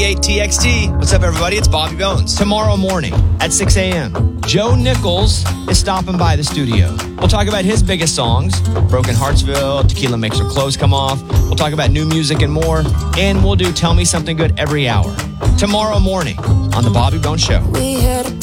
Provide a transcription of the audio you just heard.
98TXT. What's up, everybody? It's Bobby Bones. Tomorrow morning at 6 a.m., Joe Nichols is stopping by the studio. We'll talk about his biggest songs, Broken Heartsville, Tequila Makes Her Clothes Come Off. We'll talk about new music and more. And we'll do Tell Me Something Good every hour. Tomorrow morning on The Bobby Bones Show.